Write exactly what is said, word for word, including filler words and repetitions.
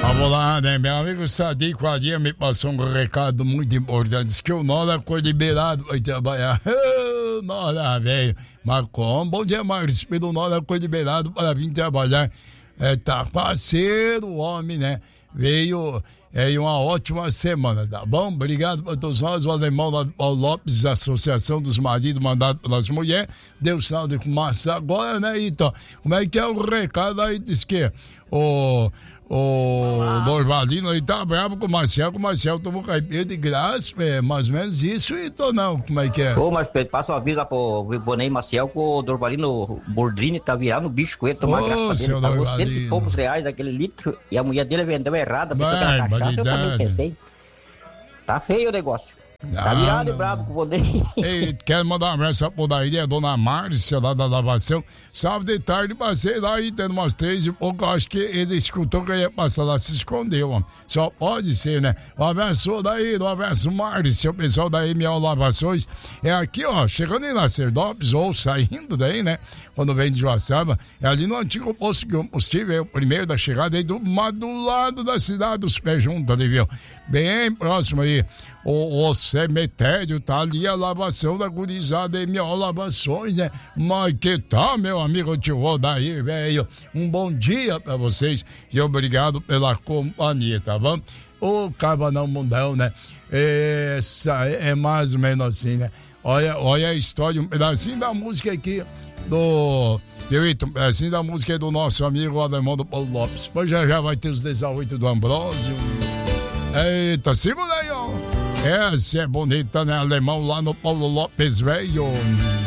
Vamos lá, né? Meu amigo Sadi Quadrinha me passou um recado muito importante. Diz que o Nora foi liberado vai trabalhar. Nora, velho. Marcon, bom dia, Marcos. Pelo Nora foi liberado para vir trabalhar. É, tá parceiro, o homem, né? Veio é, uma ótima semana, tá bom? Obrigado para todos nós. O alemão lá do Paulo Lopes, Associação dos Maridos Mandados pelas Mulheres. Deu sinal de fumaça agora, né? Então, como é que é o recado aí? Diz que o. O Dorvalino aí tá bravo com o Marcel, que o Marcel tomou caipira de graça, é mais ou menos isso, então não, como é que é? Ô, mas passa uma aviso lá pro Bonei Marcel que o Dorvalino Bordrini tá virando bicho com ele, tomar Ô, graça seu dele, pagou Dorvalino. cento e poucos reais daquele litro e a mulher dele vendeu errada, pensou que Vai, era cachaça, eu também barbaridade. pensei. Tá feio o negócio. Tá Ah, virado não. e bravo com o Bonei. Ei, quero mandar um abraço pra daí, a dona Márcia, lá da lavação. Sábado de tarde, passei lá e tendo umas três e pouco, acho que ele escutou que eu ia passar lá, se escondeu, ó. Só pode ser, né? Um abraço daí, um abraço Márcia, o pessoal da M O Lavações. É aqui, ó, chegando em Lacerdópolis, ou saindo daí, né? Quando vem de Joaçaba, é ali no antigo posto de combustível, é o primeiro da chegada aí do, do lado da cidade, dos pés juntos ali, viu? Bem próximo aí, o, o cemitério, tá ali a lavação da gurizada, M O Lavações, né? Mas que tal, meu amigo tio Odair, velho? Um bom dia pra vocês e obrigado pela companhia, tá bom? O Cabanão Mundão, né? Essa é mais ou menos assim, né? Olha, olha a história, um pedacinho da música aqui do... Viu, um pedacinho da música aí do nosso amigo alemão do Paulo Lopes. Depois já, já vai ter os dezoito do Ambrósio. Eita, segura aí, ó. Essa é bonita, né? Alemão lá no Paulo Lopes, velho.